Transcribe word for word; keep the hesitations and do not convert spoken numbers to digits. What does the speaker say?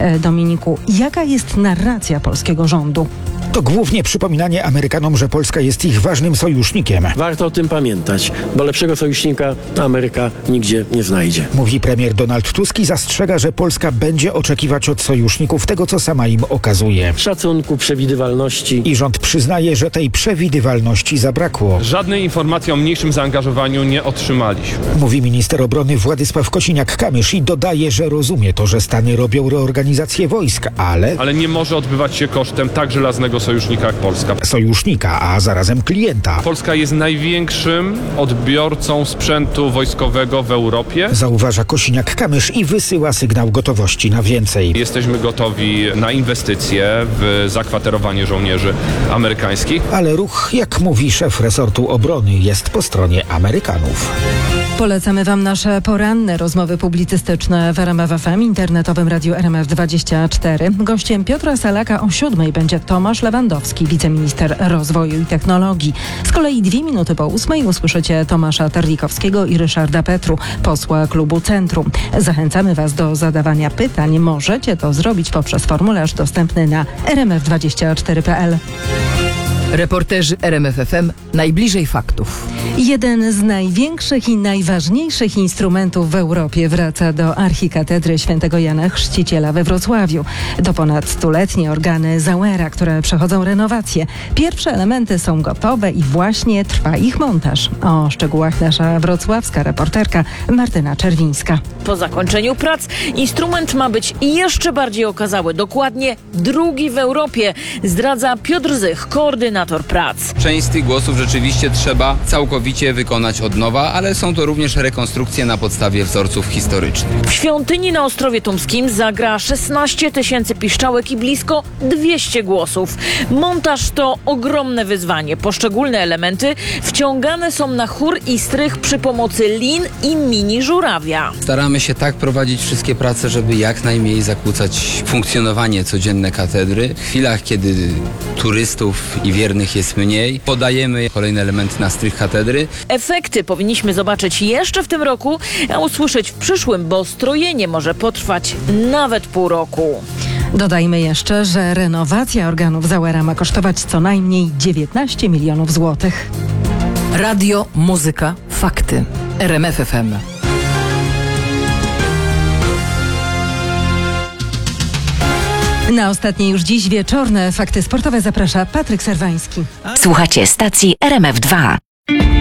Dominiku, jaka jest narracja polskiego rządu? To głównie przypominanie Amerykanom, że Polska jest ich ważnym sojusznikiem. Warto o tym pamiętać, bo lepszego sojusznika Ameryka nigdzie nie znajdzie. Mówi premier Donald Tusk i zastrzega, że Polska będzie oczekiwać od sojuszników tego, co sama im okazuje. Szacunku, przewidywalności. I rząd przyznaje, że tej przewidywalności zabrakło. Żadnej informacji o mniejszym zaangażowaniu nie otrzymaliśmy. Mówi minister obrony Władysław Kosiniak-Kamysz i dodaje, że rozumie to, że Stany robią reorganizację wojsk, ale... Ale nie może odbywać się kosztem tak żelaznego sojusznika jak Polska. Sojusznika, a zarazem klienta. Polska jest największym odbiorcą sprzętu wojskowego w Europie. Zauważa Kosiniak-Kamysz i wysyła sygnał gotowości na więcej. Jesteśmy gotowi na inwestycje w zakwaterowanie żołnierzy amerykańskich. Ale ruch, jak mówi szef resortu obrony, jest po stronie Amerykanów. Polecamy Wam nasze poranne rozmowy publicystyczne w R M F F M, internetowym radiu R M F dwadzieścia cztery. Gościem Piotra Salaka o siódmej będzie Tomasz Lewandowski, wiceminister rozwoju i technologii. Z kolei dwie minuty po ósmej usłyszycie Tomasza Terlikowskiego i Ryszarda Petru, posła klubu Centrum. Zachęcamy Was do zadawania pytań. Możecie to zrobić poprzez formularz dostępny na r m f dwadzieścia cztery kropka p l. Reporterzy R M F F M najbliżej faktów. Jeden z największych i najważniejszych instrumentów w Europie wraca do archikatedry świętego Jana Chrzciciela we Wrocławiu. To ponad stuletnie organy Zauera, które przechodzą renowację. Pierwsze elementy są gotowe i właśnie trwa ich montaż. O szczegółach nasza wrocławska reporterka Martyna Czerwińska. Po zakończeniu prac instrument ma być jeszcze bardziej okazały. Dokładnie drugi w Europie, zdradza Piotr Zych, koordynator prac. Część z tych głosów rzeczywiście trzeba całkowicie wykonać od nowa, ale są to również rekonstrukcje na podstawie wzorców historycznych. W świątyni na Ostrowie Tumskim zagra szesnaście tysięcy piszczałek i blisko dwieście głosów. Montaż to ogromne wyzwanie. Poszczególne elementy wciągane są na chór i strych przy pomocy lin i mini żurawia. Staramy się tak prowadzić wszystkie prace, żeby jak najmniej zakłócać funkcjonowanie codzienne katedry. W chwilach, kiedy turystów i wiernych jest mniej, podajemy kolejne elementy na strych katedry. Efekty powinniśmy zobaczyć jeszcze w tym roku, a usłyszeć w przyszłym, bo strojenie może potrwać nawet pół roku. Dodajmy jeszcze, że renowacja organów Zauera ma kosztować co najmniej dziewiętnaście milionów złotych. Radio, muzyka, fakty. R M F F M. Na ostatnie już dziś wieczorne fakty sportowe zaprasza Patryk Serwański. Słuchacie stacji R M F dwa.